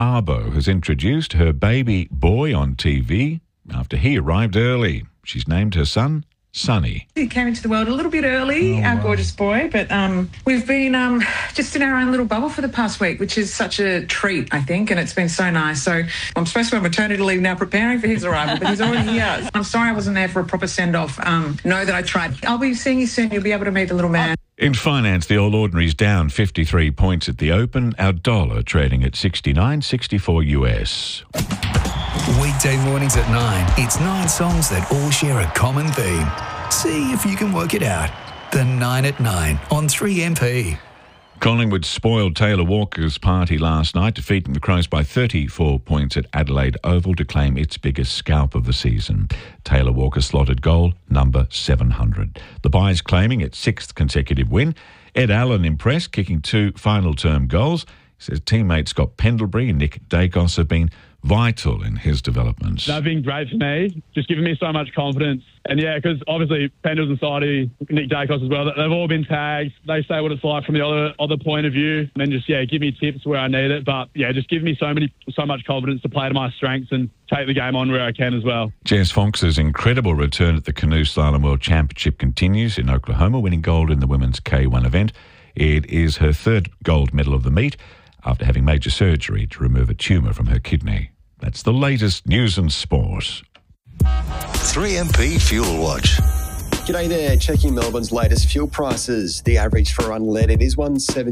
Arbo has introduced her baby boy on TV after he arrived early. She's named her son Sonny. He came into the world a little bit early, our gorgeous boy, but we've been just in our own little bubble for the past week, which is such a treat, I think, and it's been so nice. So I'm supposed to be on maternity leave now preparing for his arrival, but he's already here. I'm sorry I wasn't there for a proper send-off. Know that I tried. I'll be seeing you soon. You'll be able to meet the little man. In finance, the All Ordinary's down 53 points at the open. Our dollar trading at 69.64 US. Weekday mornings at 9. It's 9 songs that all share a common theme. See if you can work it out. The 9 at 9 on 3MP. Collingwood spoiled Taylor Walker's party last night, defeating the Crows by 34 points at Adelaide Oval to claim its biggest scalp of the season. Taylor Walker slotted goal number 700. The Pies claiming its 6th consecutive win. Ed Allen impressed, kicking 2 final term goals. He says teammates Scott Pendlebury and Nick Dacos have been vital in his developments. They've been great for me, just giving me so much confidence. And yeah, because obviously Pendles and Sidey, Nick Dacos as well, they've all been tagged. They say what it's like from the other point of view, and then just give me tips where I need it. But yeah, just give me so much confidence to play to my strengths and take the game on where I can as well. Jess Fox's incredible return at the Canoe Slalom World Championship continues in Oklahoma, winning gold in the women's K1 event. It is her 3rd gold medal of the meet after having major surgery to remove a tumour from her kidney. That's the latest news and sport. 3MP Fuel Watch. G'day there, checking Melbourne's latest fuel prices. The average for unleaded is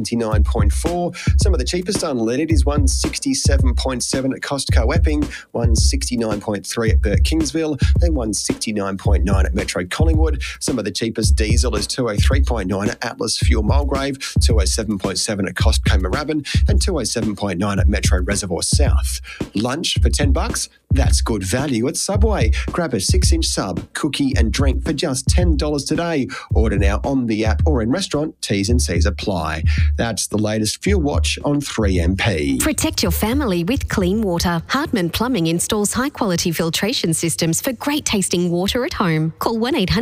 179.4. Some of the cheapest unleaded is 167.7 at Costco Epping, 169.3 at Burt Kingsville, then 169.9 at Metro Collingwood. Some of the cheapest diesel is 203.9 at Atlas Fuel Mulgrave, 207.7 at Costco Moorabbin, and 207.9 at Metro Reservoir South. Lunch for $10? That's good value at Subway. Grab a 6-inch sub, cookie and drink for just $10 today. Order now on the app or in restaurant. T's and C's apply. That's the latest Fuel Watch on 3MP. Protect your family with clean water. Hartman Plumbing installs high-quality filtration systems for great-tasting water at home. Call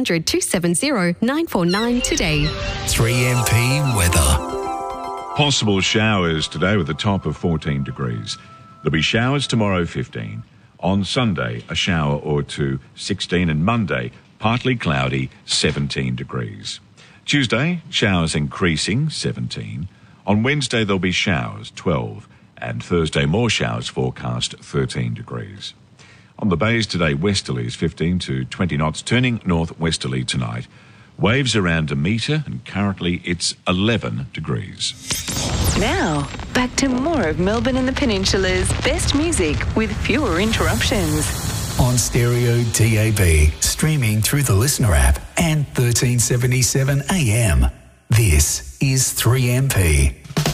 1-800-270-949 today. 3MP weather. Possible showers today with a top of 14 degrees. There'll be showers tomorrow, 15. On Sunday, a shower or two, 16, and Monday, partly cloudy, 17 degrees. Tuesday, showers increasing, 17. On Wednesday, there'll be showers, 12. And Thursday, more showers forecast, 13 degrees. On the bays today, westerlies 15 to 20 knots, turning northwesterly tonight. Waves around 1 metre, and currently it's 11 degrees. Now, back to more of Melbourne and the Peninsula's best music with fewer interruptions. On stereo DAB, streaming through the Listener app and 1377 AM. This is 3MP.